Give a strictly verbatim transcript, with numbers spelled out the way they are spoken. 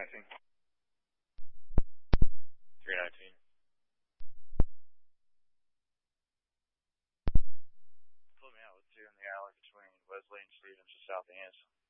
nineteen. three nineteen. Pull me out with two in the alley between Wesley and Stevens, just south of Hanson.